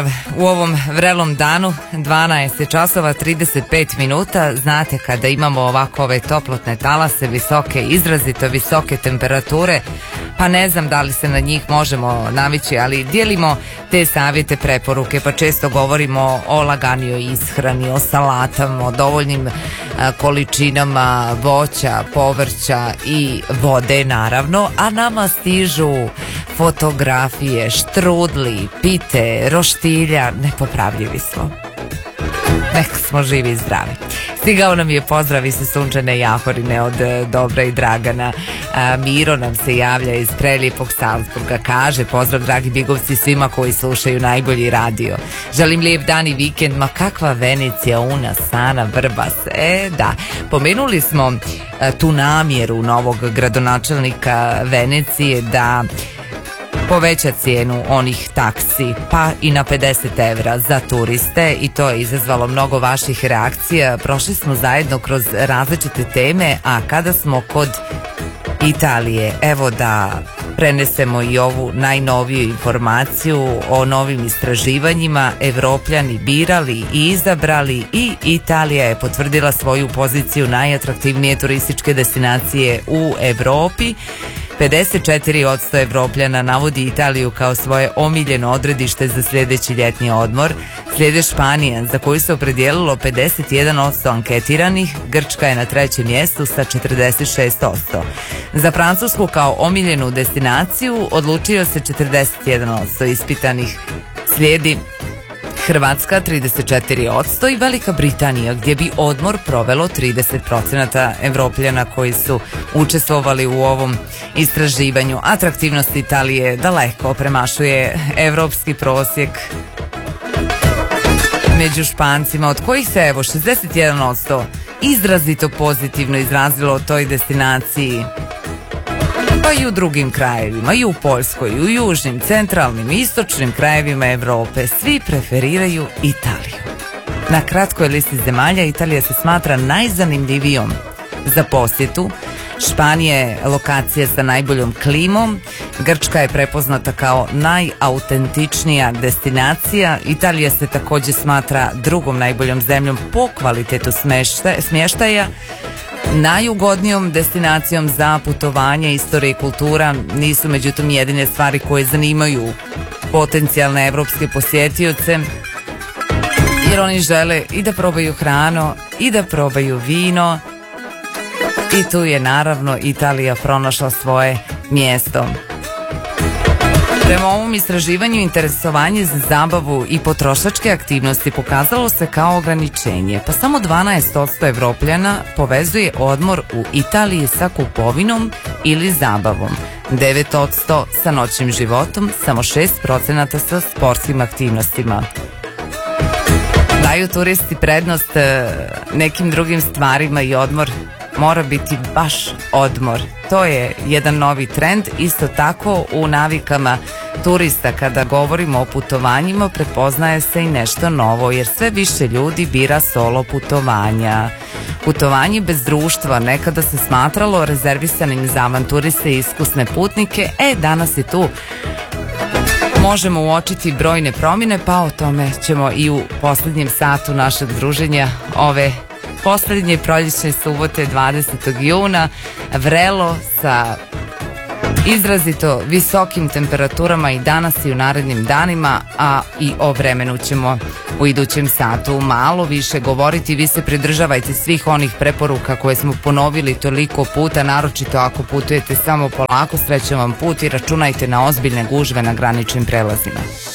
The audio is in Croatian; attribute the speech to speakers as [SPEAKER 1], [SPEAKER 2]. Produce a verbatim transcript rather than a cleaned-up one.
[SPEAKER 1] U ovom vrelom danu, dvanaest je časova trideset pet minuta, znate kada imamo ovako ove toplotne talase, visoke, izrazito visoke temperature, pa ne znam da li se na njih možemo navići, ali dijelimo te savjete, preporuke, pa često govorimo o laganijoj ishrani, o salatama, o dovoljnim a, količinama voća, povrća i vode naravno, a nama stižu fotografije, štrudli, pite, roštilja, nepopravljivi smo. Nek smo živi i zdravi. Stigao nam je pozdrav iz Sunčane Jahorine od Dobra i Dragana. A, Miro nam se javlja iz prelijepog Salzburga. Kaže pozdrav dragi bigovci svima koji slušaju najbolji radio. Želim lijep dan i vikend. Ma kakva Venecija, una sana, Vrbas. E da, pomenuli smo a, tu namjeru novog gradonačelnika Venecije da poveća cijenu onih taksi pa i na pedeset evra za turiste i to je izazvalo mnogo vaših reakcija. Prošli smo zajedno kroz različite teme, a kada smo kod Italije, evo da prenesemo i ovu najnoviju informaciju o novim istraživanjima. Evropljani birali i izabrali i Italija je potvrdila svoju poziciju najatraktivnije turističke destinacije u Evropi. pedeset četiri posto Evropljana navodi Italiju kao svoje omiljeno odredište za sljedeći ljetni odmor. Slijede Španija, za koju se opredijelilo pedeset jedan posto anketiranih, Grčka je na trećem mjestu sa četrdeset šest posto. Za Francusku kao omiljenu destinaciju odlučio se četrdeset jedan posto ispitanih. Slijedi Hrvatska trideset četiri posto i Velika Britanija, gdje bi odmor provelo trideset posto Evropljana koji su učestvovali u ovom istraživanju. Atraktivnost Italije daleko premašuje evropski prosjek među Špancima, od kojih se evo šezdeset jedan posto izrazito pozitivno izrazilo o toj destinaciji. Pa i u drugim krajevima, i u Poljskoj, i u južnim, centralnim i istočnim krajevima Evrope, svi preferiraju Italiju. Na kratkoj listi zemalja Italija se smatra najzanimljivijom za posjetu. Španija je lokacija sa najboljom klimom, Grčka je prepoznata kao najautentičnija destinacija, Italija se također smatra drugom najboljom zemljom po kvalitetu smještaja. Najugodnijom destinacijom za putovanje, istorija i kultura nisu međutim jedine stvari koje zanimaju potencijalne evropske posjetioce, jer oni žele i da probaju hranu i da probaju vino i tu je naravno Italija pronašla svoje mjesto. Prema ovom istraživanju interesovanje za zabavu i potrošačke aktivnosti pokazalo se kao ograničenje, pa samo dvanaest posto Evropljana povezuje odmor u Italiji sa kupovinom ili zabavom, devet posto sa noćnim životom, samo šest posto sa sportskim aktivnostima. Daju turisti prednost nekim drugim stvarima i odmor mora biti baš odmor. To je jedan novi trend, isto tako u navikama turista. Kada govorimo o putovanjima prepoznaje se i nešto novo, jer sve više ljudi bira solo putovanja. Putovanje bez društva nekada se smatralo rezervisanim za avanturiste i iskusne putnike, e danas je tu. Možemo uočiti brojne promjene, pa o tome ćemo i u posljednjem satu našeg druženja ove posljednje proljećne subote dvadesetog juna, vrelo sa izrazito visokim temperaturama i danas i u narednim danima, a i o vremenu ćemo u idućem satu malo više govoriti. Vi se pridržavajte svih onih preporuka koje smo ponovili toliko puta, naročito ako putujete samo polako, srećan vam put i računajte na ozbiljne gužve na graničnim prelazima.